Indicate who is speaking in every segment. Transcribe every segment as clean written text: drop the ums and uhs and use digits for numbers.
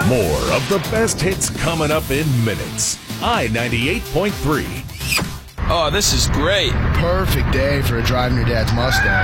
Speaker 1: More of the best hits coming up in minutes. I-98.3.
Speaker 2: Oh, this is great.
Speaker 3: Perfect day for driving your dad's Mustang.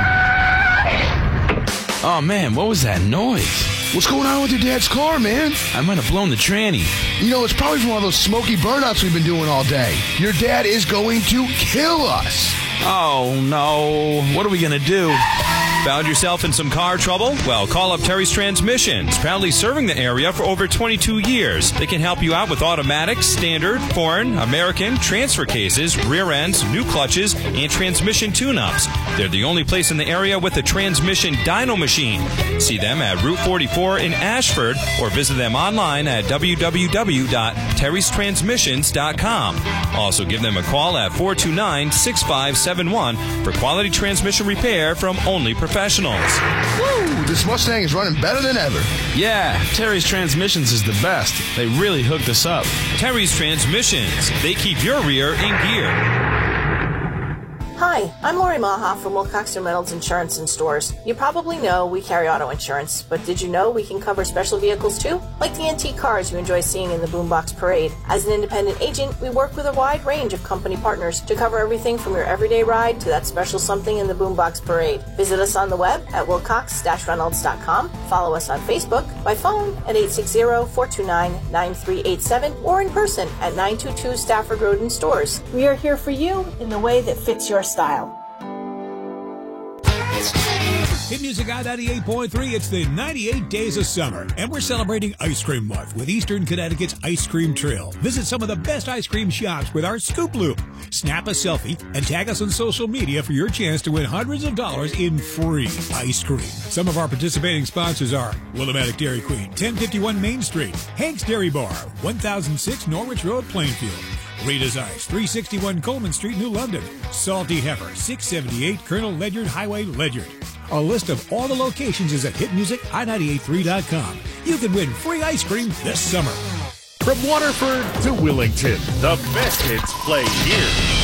Speaker 2: Oh, man, what was that noise?
Speaker 3: What's going on with your dad's car, man?
Speaker 2: I might have blown the tranny.
Speaker 3: You know, it's probably from all those smoky burnouts we've been doing all day. Your dad is going to kill us.
Speaker 2: Oh, no. What are we going to do?
Speaker 4: Found yourself in some car trouble? Well, call up Terry's Transmissions, proudly serving the area for over 22 years. They can help you out with automatic, standard, foreign, American, transfer cases, rear ends, new clutches, and transmission tune-ups. They're the only place in the area with a transmission dyno machine. See them at Route 44 in Ashford or visit them online at www.terrystransmissions.com. Also give them a call at 429-6571 for quality transmission repair from only professionals.
Speaker 3: Woo! This Mustang is running better than ever.
Speaker 5: Yeah, Terry's Transmissions is the best. They really hooked us up.
Speaker 4: Terry's Transmissions. They keep your rear in gear.
Speaker 6: Hi, I'm Lori Maha from Wilcoxon Reynolds Insurance and Stores. You probably know we carry auto insurance, but did you know we can cover special vehicles too? Like the antique cars you enjoy seeing in the Boombox Parade. As an independent agent, we work with a wide range of company partners to cover everything from your everyday ride to that special something in the Boombox Parade. Visit us on the web at wilcox-reynolds.com. Follow us on Facebook, by phone at 860-429-9387, or in person at 922 Stafford Road in Stores. We are here for you in the way that fits your style.
Speaker 7: Hit Music I-98.3, it's the 98 Days of Summer, and we're celebrating Ice Cream Month with Eastern Connecticut's Ice Cream Trail. Visit some of the best ice cream shops with our Scoop Loop. Snap a selfie and tag us on social media for your chance to win hundreds of dollars in free ice cream. Some of our participating sponsors are Willimantic Dairy Queen, 1051 Main Street, Hank's Dairy Bar, 1006 Norwich Road, Plainfield, Rita's Ice, 361 Coleman Street, New London, Salty Heifer, 678 Colonel Ledyard Highway, Ledyard. A list of all the locations is at hitmusici983.com. You can win free ice cream this summer.
Speaker 1: From Waterford to Willington, the best hits play here.